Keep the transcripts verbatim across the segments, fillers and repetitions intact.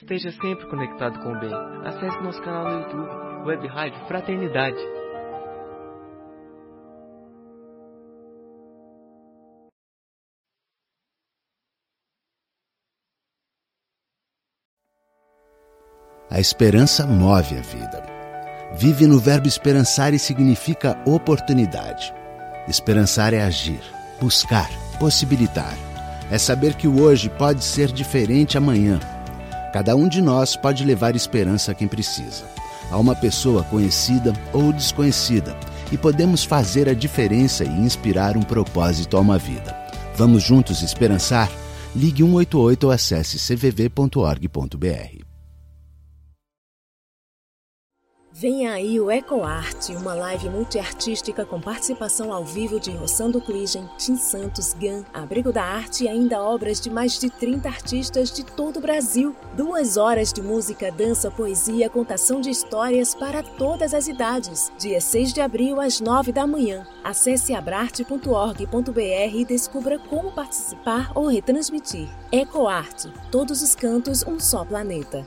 esteja sempre conectado com o bem. Acesse nosso canal no YouTube, Web Rádio Fraternidade. A esperança move a vida. Vive no verbo esperançar e significa oportunidade. Esperançar é agir, buscar, possibilitar. É saber que o hoje pode ser diferente amanhã. Cada um de nós pode levar esperança a quem precisa, a uma pessoa conhecida ou desconhecida, e podemos fazer a diferença e inspirar um propósito a uma vida. Vamos juntos esperançar? Ligue um oito oito ou acesse c v v ponto org ponto b r. Venha aí o EcoArte, uma live multiartística com participação ao vivo de Rossando Cligem, Tim Santos, Gan, Abrigo da Arte e ainda obras de mais de trinta artistas de todo o Brasil. Duas horas de música, dança, poesia, contação de histórias para todas as idades. Dia seis de abril, às nove da manhã. Acesse abrarte ponto org ponto b r e descubra como participar ou retransmitir. EcoArte, todos os cantos, um só planeta.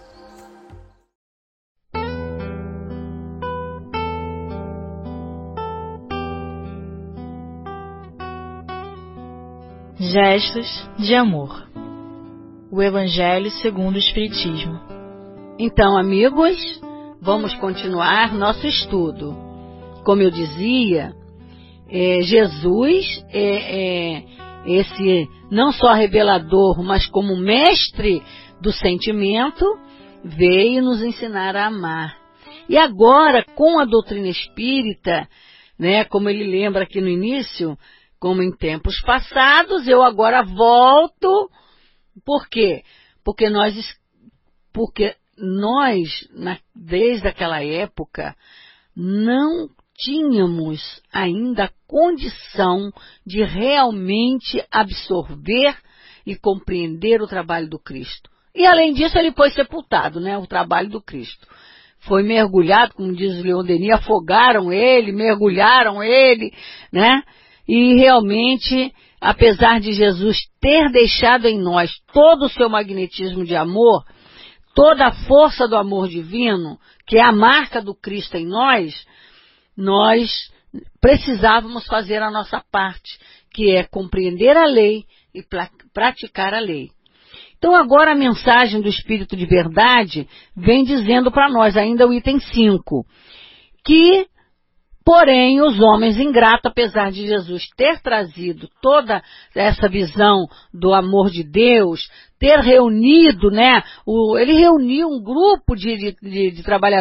Gestos de amor. O Evangelho segundo o Espiritismo. Então, amigos, vamos continuar nosso estudo. Como eu dizia, é, Jesus é, é esse não só revelador, mas como mestre do sentimento, veio nos ensinar a amar. E agora, com a doutrina espírita, né, como ele lembra aqui no início, como em tempos passados, eu agora volto. Por quê? Porque nós, porque nós na, desde aquela época, não tínhamos ainda a condição de realmente absorver e compreender o trabalho do Cristo. E, além disso, ele foi sepultado, né? O trabalho do Cristo. Foi mergulhado, como diz o Leon Denis, afogaram ele, mergulharam ele, né? E realmente, apesar de Jesus ter deixado em nós todo o seu magnetismo de amor, toda a força do amor divino, que é a marca do Cristo em nós, nós precisávamos fazer a nossa parte, que é compreender a lei e praticar a lei. Então agora a mensagem do Espírito de Verdade vem dizendo para nós, ainda o item cinco, que porém, os homens ingratos, apesar de Jesus ter trazido toda essa visão do amor de Deus, ter reunido, né, o, ele reuniu um grupo de, de, de, de trabalhadores